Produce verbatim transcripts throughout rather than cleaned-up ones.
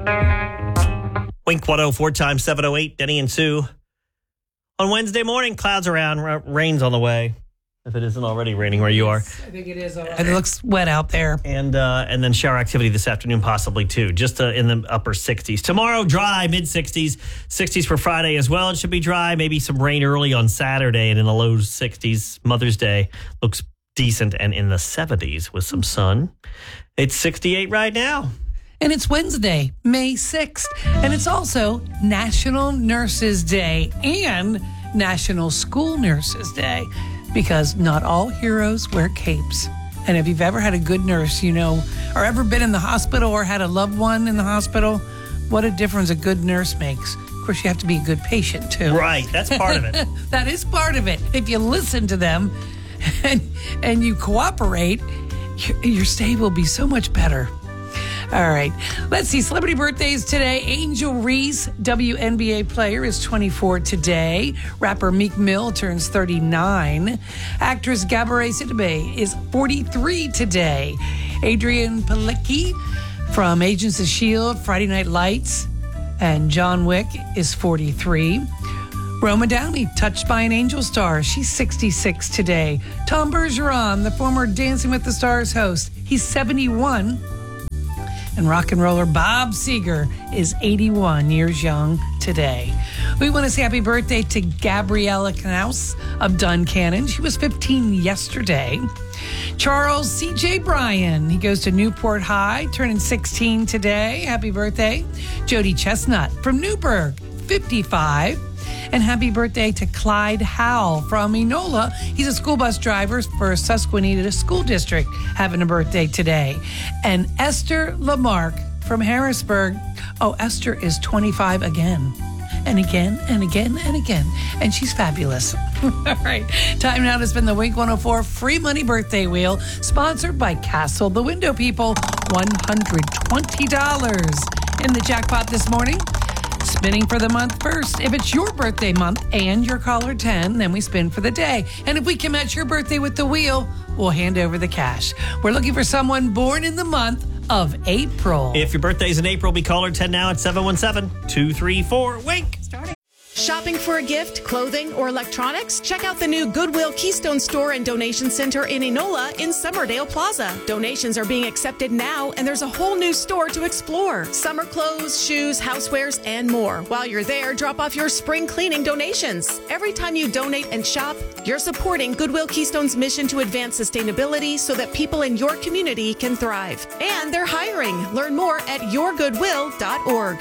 Wink one oh four times seven oh eight, Denny and Sue. On Wednesday morning, clouds around, r- rain's on the way. If it isn't already raining where you are. I think it is already. It looks wet out there. And uh, and then shower activity this afternoon possibly too, just uh, in the upper sixties. Tomorrow, dry, mid-sixties. sixties for Friday as well. It should be dry. Maybe some rain early on Saturday and in the low sixties. Mother's Day looks decent and in the seventies with some sun. It's sixty-eight right now. And it's Wednesday, May sixth. And it's also National Nurses Day and National School Nurses Day. Because not all heroes wear capes. And if you've ever had a good nurse, you know, or ever been in the hospital or had a loved one in the hospital, what a difference a good nurse makes. Of course, you have to be a good patient, too. Right. That's part of it. That is part of it. If you listen to them and, and you cooperate, your, your stay will be so much better. All right. Let's see. Celebrity birthdays today. Angel Reese, W N B A player, is twenty-four today. Rapper Meek Mill turns thirty-nine. Actress Gabourey Sidibe is forty-three today. Adrian Palicki from Agents of S H I E L D, Friday Night Lights, and John Wick is forty-three. Roma Downey, touched by an angel star. She's sixty-six today. Tom Bergeron, the former Dancing with the Stars host, he's seventy-one. And rock and roller Bob Seger is eighty-one years young today. We want to say happy birthday to Gabriella Knaus of Duncannon. She was fifteen yesterday. Charles C J Bryan, he goes to Newport High, turning sixteen today. Happy birthday. Jody Chestnut from Newburgh, fifty-five. And happy birthday to Clyde Howell from Enola. He's a school bus driver for Susquehanna School District, having a birthday today. And Esther Lamarck from Harrisburg. Oh, Esther is twenty-five again. And again, and again, and again. And she's fabulous. All right. Time now to spin the Wink one oh four Free Money Birthday Wheel, sponsored by Castle the Window People. one hundred twenty dollars in the jackpot this morning. Spinning for the month first. If it's your birthday month and you're caller ten, then we spin for the day. And if we can match your birthday with the wheel, we'll hand over the cash. We're looking for someone born in the month of April. If your birthday's in April, be caller ten now at seven one seven, two three four, wink. Starting. Shopping for a gift, clothing, or electronics? Check out the new Goodwill Keystone Store and Donation Center in Enola in Summerdale Plaza. Donations are being accepted now, and there's a whole new store to explore. Summer clothes, shoes, housewares, and more. While you're there, drop off your spring cleaning donations. Every time you donate and shop, you're supporting Goodwill Keystone's mission to advance sustainability so that people in your community can thrive. And they're hiring. Learn more at your goodwill dot org.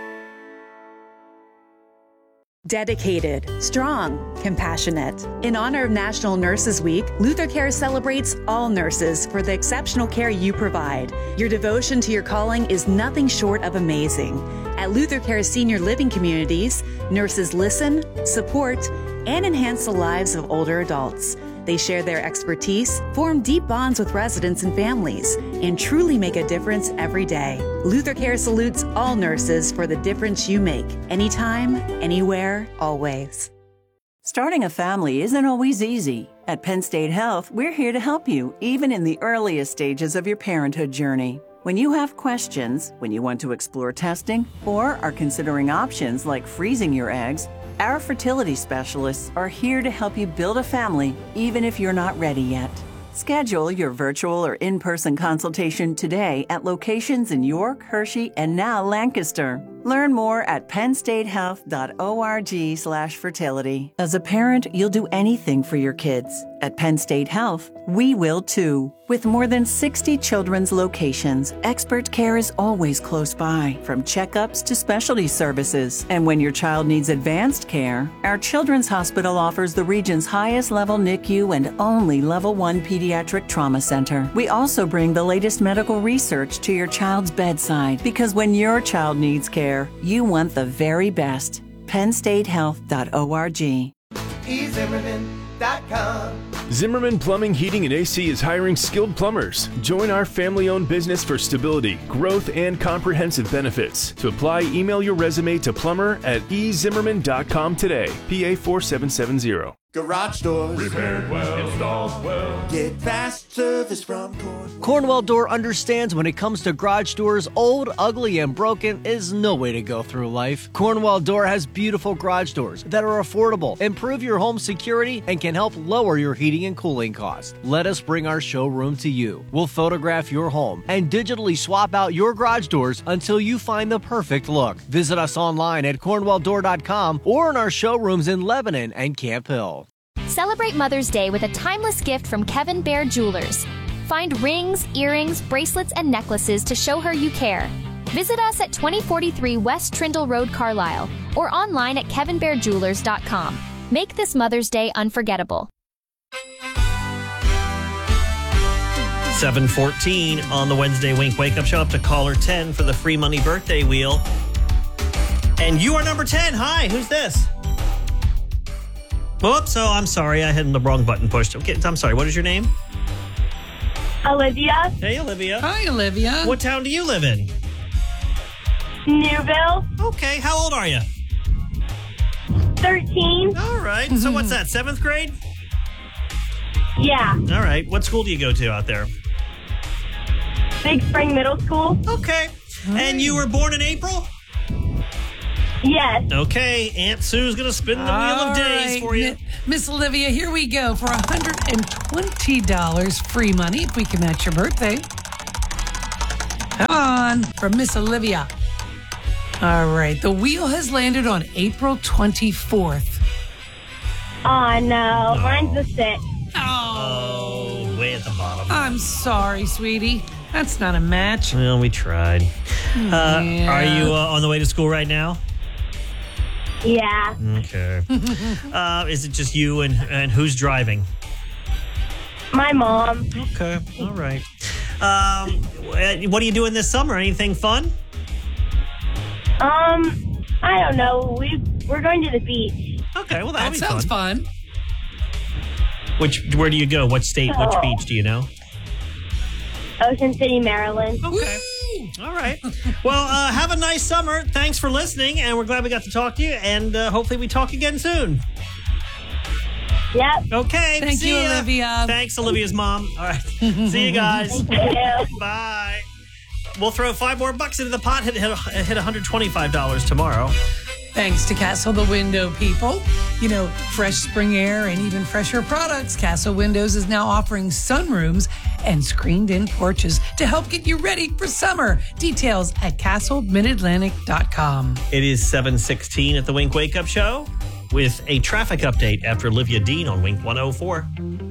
Dedicated, strong, compassionate. In honor of National Nurses Week, Luther Care celebrates all nurses for the exceptional care you provide. Your devotion to your calling is nothing short of amazing. At Luther Care Senior Living Communities, nurses listen, support, and enhance the lives of older adults. They share their expertise, form deep bonds with residents and families, and truly make a difference every day. Luther Care salutes all nurses for the difference you make, anytime, anywhere, always. Starting a family isn't always easy. At Penn State Health, we're here to help you, even in the earliest stages of your parenthood journey. When you have questions, when you want to explore testing, or are considering options like freezing your eggs, our fertility specialists are here to help you build a family, even if you're not ready yet. Schedule your virtual or in-person consultation today at locations in York, Hershey, and now Lancaster. Learn more at pennstatehealth dot org slash fertility. As a parent, you'll do anything for your kids. At Penn State Health, we will too. With more than sixty children's locations, expert care is always close by, from checkups to specialty services. And when your child needs advanced care, our Children's Hospital offers the region's highest level N I C U and only level one pediatric trauma center. We also bring the latest medical research to your child's bedside, because when your child needs care, you want the very best. penn state health dot org. e zimmerman dot com. Zimmerman Plumbing, Heating, and A C is hiring skilled plumbers. Join our family-owned business for stability, growth, and comprehensive benefits. To apply, email your resume to plumber at e zimmerman dot com today. P A four seven seven zero. Garage doors. Repaired well, installed well. Get fast service from Cornwell. Cornwell Door understands when it comes to garage doors, old, ugly, and broken is no way to go through life. Cornwell Door has beautiful garage doors that are affordable, improve your home security, and can help lower your heating and cooling costs. Let us bring our showroom to you. We'll photograph your home and digitally swap out your garage doors until you find the perfect look. Visit us online at cornwell door dot com or in our showrooms in Lebanon and Camp Hill. Celebrate Mother's Day with a timeless gift from Kevin Bear Jewelers. Find rings, earrings, bracelets, and necklaces to show her you care. Visit us at twenty forty-three West Trindle Road, Carlisle, or online at kevin bear jewelers dot com. Make this Mother's Day unforgettable. seven fourteen on the Wednesday Wink Wake Up Show. Up to caller ten for the free money birthday wheel. And you are number ten. Hi, who's this? Whoops, oh, I'm sorry. I had the wrong button pushed. Okay, I'm sorry. What is your name? Olivia. Hey, Olivia. Hi, Olivia. What town do you live in? Newville. Okay, how old are you? thirteen. All right. So what's that, seventh grade? Yeah. All right. What school do you go to out there? Big Spring Middle School. Okay. And you were born in April? Yes. Okay. Aunt Sue's going to spin the wheel of days for you. Miss Olivia, here we go for one hundred twenty dollars free money if we can match your birthday. Come on, from Miss Olivia. All right, the wheel has landed on April twenty-fourth. Oh, no. Mine's the sixth. Oh, way at the bottom. I'm sorry, sweetie. That's not a match. Well, we tried. Uh, Yeah. Are you uh, on the way to school right now? Yeah. Okay. uh, is it just you and, and who's driving? My mom. Okay. All right. Um, what are you doing this summer? Anything fun? Um, I don't know. We, we're going to the beach. Okay, well, that'll That be sounds fun. fun. Which, where do you go? What state? Which Oh. beach do you know? Ocean City, Maryland. Okay. All right. Well, uh, have a nice summer. Thanks for listening, and we're glad we got to talk to you, and uh, hopefully we talk again soon. Yep. Okay. Thank see you, ya. Olivia. Thanks, Olivia's mom. All right. See you guys. Thank you. Bye. We'll throw five more bucks into the pot. Hit, hit, hit one hundred twenty-five dollars tomorrow. Thanks to Castle the Window people. You know, fresh spring air and even fresher products. Castle Windows is now offering sunrooms and screened-in porches to help get you ready for summer. Details at castle mid atlantic dot com. It is seven sixteen at the Wink Wake Up Show with a traffic update after Olivia Dean on Wink one oh four.